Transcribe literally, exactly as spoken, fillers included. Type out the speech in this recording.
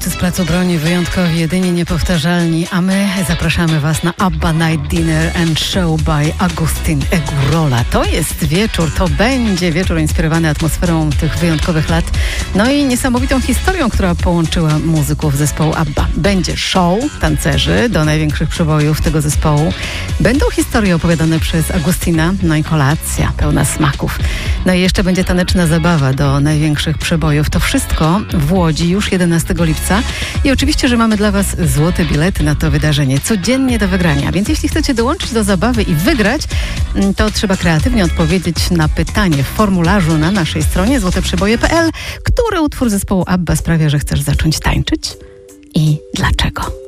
wykonawcy z Placu Broni, wyjątkowi, jedynie niepowtarzalni, a my zapraszamy Was na ABBA Night Dinner and Show by Agustin Egurola. To jest wieczór, to będzie wieczór inspirowany atmosferą tych wyjątkowych lat, no i niesamowitą historią, która połączyła muzyków zespołu ABBA. Będzie show tancerzy do największych przebojów tego zespołu. Będą historie opowiadane przez Agustina, no i kolacja pełna smaków. No i jeszcze będzie taneczna zabawa do największych przebojów. To wszystko w Łodzi już jedenastego lipca i oczywiście, że mamy dla Was złote bilety na to wydarzenie, codziennie do wygrania. Więc jeśli chcecie dołączyć do zabawy i wygrać, to trzeba kreatywnie odpowiedzieć na pytanie w formularzu na naszej stronie złoteprzeboje kropka p l, który utwór zespołu ABBA sprawia, że chcesz zacząć tańczyć i dlaczego.